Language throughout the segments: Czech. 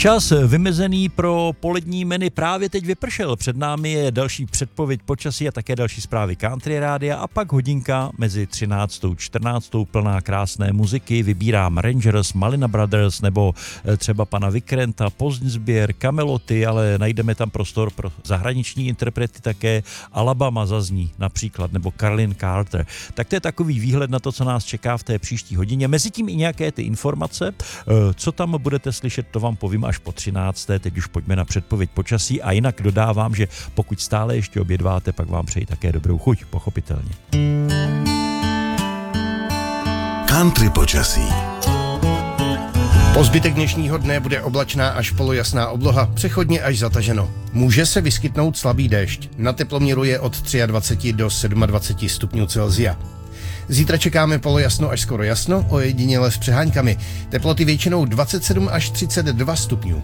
Čas vymezený pro polední menu právě teď vypršel. Před námi je další předpověď počasí a také další zprávy Country Rádia a pak hodinka mezi 13. a 14. plná krásné muziky. Vybírám Rangers, Malina Brothers nebo třeba pana Vikrenta, Pozdní sběr, Kameloty, ale najdeme tam prostor pro zahraniční interprety také. Alabama zazní například, nebo Carolyn Carter. Tak to je takový výhled na to, co nás čeká v té příští hodině. Mezitím i nějaké ty informace, co tam budete slyšet, to vám povím až po 13. Teď už pojďme na předpověď počasí a jinak dodávám, že pokud stále ještě obědváte, pak vám přeji také dobrou chuť, pochopitelně. Country počasí. Po zbytek dnešního dne bude oblačná až polojasná obloha, přechodně až zataženo. Může se vyskytnout slabý déšť. Na teploměru je od 23 do 27 stupňů Celsia. Zítra čekáme polojasno až skoro jasno, ojediněle s přeháňkami. Teploty většinou 27 až 32 stupňů.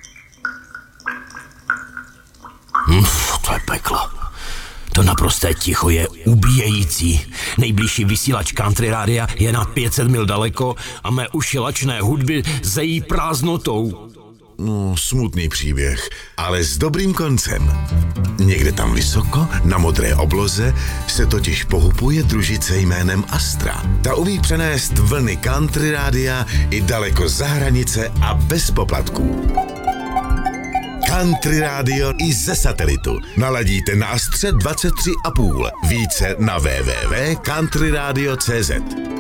To je peklo. To naprosté ticho je ubíjející. Nejbližší vysílač Country Rádia je na 500 mil daleko a mé uši lačné hudby zejí prázdnotou. No, smutný příběh, ale s dobrým koncem. Někde tam vysoko, na modré obloze, se totiž pohupuje družice jménem Astra. Ta umí přenést vlny Country Rádia i daleko za hranice a bez poplatků. Country Rádio i ze satelitu. Naladíte na Astře 23,5. Více na www.countryradio.cz.